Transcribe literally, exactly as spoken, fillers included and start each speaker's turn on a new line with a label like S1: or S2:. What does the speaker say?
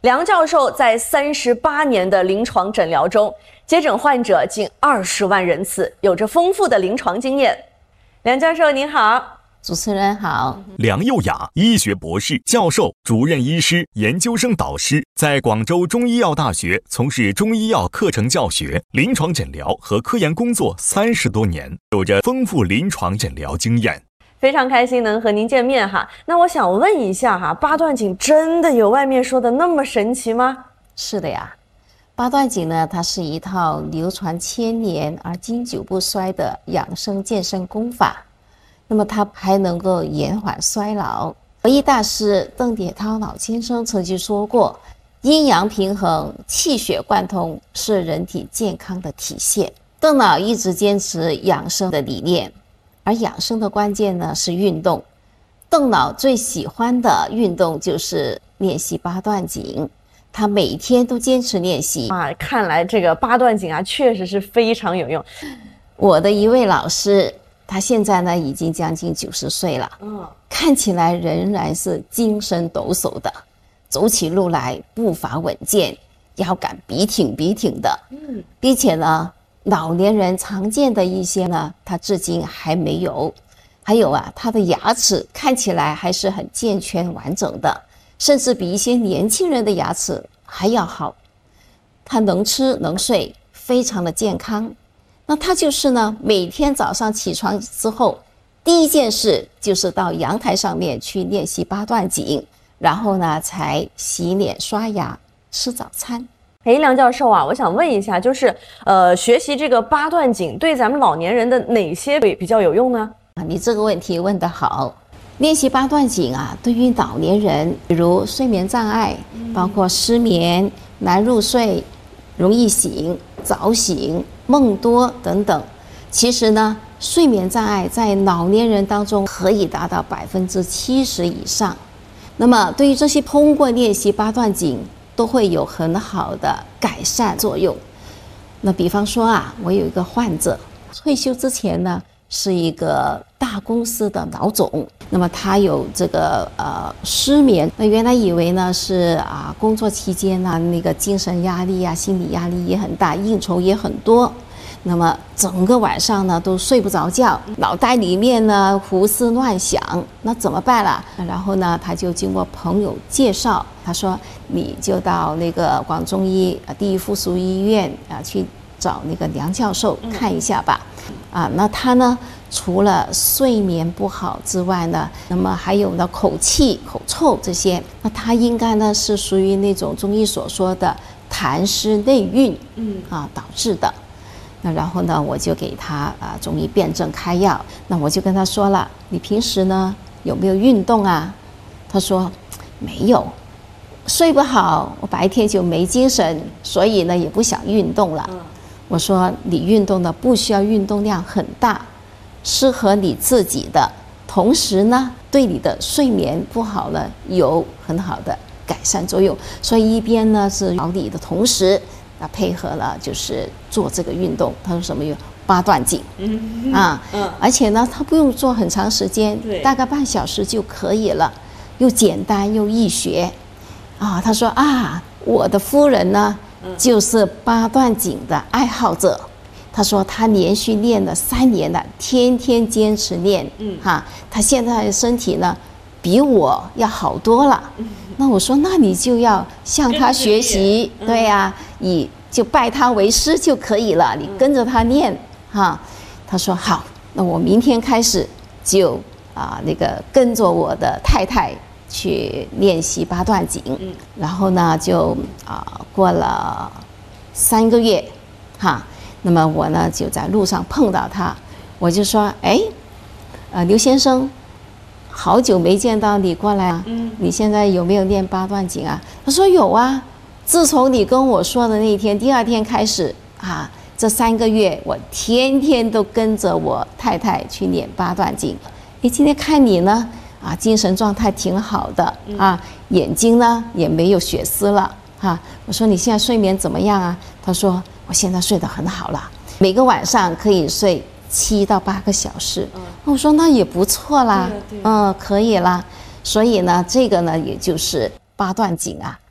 S1: 梁教授在三十八年的临床诊疗中，接诊患者近二十万人次，有着丰富的临床经验。梁教授您好。
S2: 主持人好。
S3: 梁幼雅，医学博士、教授、主任医师、研究生导师，在广州中医药大学从事中医药课程教学、临床诊疗和科研工作三十多年，有着丰富临床诊疗经验。
S1: 非常开心能和您见面哈。那我想问一下哈，八段锦真的有外面说的那么神奇吗？
S2: 是的呀，八段锦呢，它是一套流传千年而经久不衰的养生健身功法。那么它还能够延缓衰老。国医大师邓铁涛老先生曾经说过，阴阳平衡、气血贯通是人体健康的体现。邓老一直坚持养生的理念，而养生的关键呢是运动。邓老最喜欢的运动就是练习八段锦，他每天都坚持练习
S1: 啊。看来这个八段锦啊，确实是非常有用。
S2: 我的一位老师，他现在呢已经将近九十岁了，嗯，看起来仍然是精神抖擞的，走起路来步伐稳健，腰杆笔挺笔挺的，嗯，并且呢，老年人常见的一些呢，他至今还没有。还有啊，他的牙齿看起来还是很健全完整的，甚至比一些年轻人的牙齿还要好。他能吃能睡，非常的健康。那他就是呢，每天早上起床之后，第一件事就是到阳台上面去练习八段锦，然后呢才洗脸刷牙吃早餐。
S1: 哎，梁教授啊，我想问一下，就是呃，学习这个八段锦对咱们老年人的哪些比较有用呢？
S2: 啊，你这个问题问得好。练习八段锦啊，对于老年人，比如睡眠障碍，包括失眠、难入睡、容易醒、早醒、梦多等等，其实呢，睡眠障碍在老年人当中可以达到百分之七十以上。那么，对于这些通过练习八段锦，都会有很好的改善作用。那比方说啊，我有一个患者，退休之前呢，是一个大公司的老总，那么他有这个呃失眠，那原来以为呢是啊工作期间呢、啊、那个精神压力啊、心理压力也很大，应酬也很多，那么整个晚上呢都睡不着觉，脑袋里面呢胡思乱想，那怎么办啦？然后呢他就经过朋友介绍，他说你就到那个广中医第一附属医院啊去找那个梁教授看一下吧。啊，那他呢除了睡眠不好之外呢，那么还有呢口气、口臭这些，那他应该呢是属于那种中医所说的痰湿内蕴，嗯啊导致的。那然后呢，我就给他啊中医辨证开药。那我就跟他说了，你平时呢有没有运动啊？他说没有，睡不好，我白天就没精神，所以呢也不想运动了。嗯，我说你运动的不需要运动量很大，适合你自己的，同时呢对你的睡眠不好呢有很好的改善作用。所以一边呢是调理的同时，那配合了就是做这个运动。他说什么有八段锦，嗯啊，嗯，而且呢他不用做很长时间，大概半小时就可以了，又简单又易学。啊，他说啊，我的夫人呢就是八段锦的爱好者。他说他连续练了三年了，天天坚持练，嗯哈，他现在的身体呢比我要好多了。嗯，那我说那你就要向他学习，嗯、对呀、啊，你就拜他为师就可以了，你跟着他练哈。他说好，那我明天开始就啊那个跟着我的太太去练习八段锦，嗯，然后呢就啊过了三个月，哈，那么我呢就在路上碰到他，我就说，哎，呃，刘先生，好久没见到你过来啊，嗯，你现在有没有练八段锦啊？他说有啊，自从你跟我说的那一天，第二天开始啊，这三个月我天天都跟着我太太去练八段锦。哎，今天看你呢，啊，精神状态挺好的啊，眼睛呢也没有血丝了哈、啊。我说你现在睡眠怎么样啊？他说我现在睡得很好了，每个晚上可以睡七到八个小时。嗯，我说那也不错啦，嗯，可以啦。所以呢，这个呢，也就是八段锦啊，